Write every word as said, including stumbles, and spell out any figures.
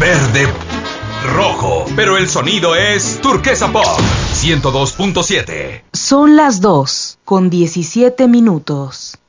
verde, rojo, pero el sonido es Turquesa Pop ciento dos punto siete. Son las dos con diecisiete minutos.